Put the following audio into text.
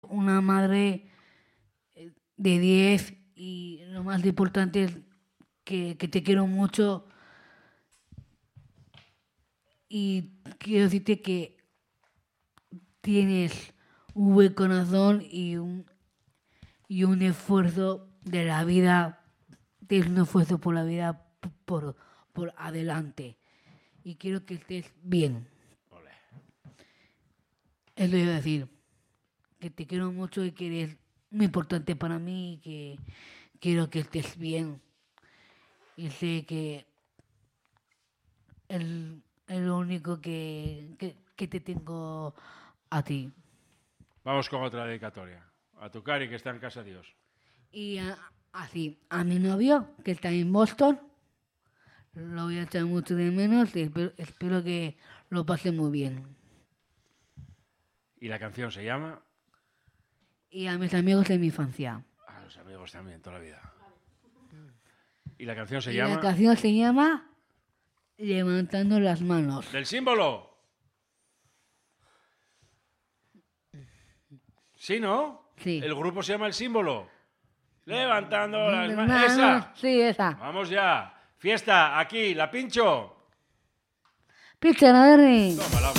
una madre de 10 y lo más importante es que te quiero mucho y quiero decirte que tienes un buen corazón y un esfuerzo de la vida, tienes un esfuerzo por la vida por adelante y quiero que estés bien. Ole. Es lo que iba a decir, que te quiero mucho y que eres muy importante para mí y que quiero que estés bien y sé que es lo único que te tengo a ti. Vamos con otra dedicatoria. A tu Cari, que está en casa de Dios. Y así, a mi novio, que está en Boston, lo voy a echar mucho de menos y espero que lo pase muy bien. Y la canción se llama... Y a mis amigos de mi infancia. A los amigos también, toda la vida. Y la canción se Y llama... la canción se llama Levantando las manos. ¡Del símbolo! ¿Sí, no? Sí. El grupo se llama El Símbolo. Levantando las manos. ¡Esa! Sí, esa. Vamos ya. Fiesta, aquí, la pincho. Pizza, la Tómala.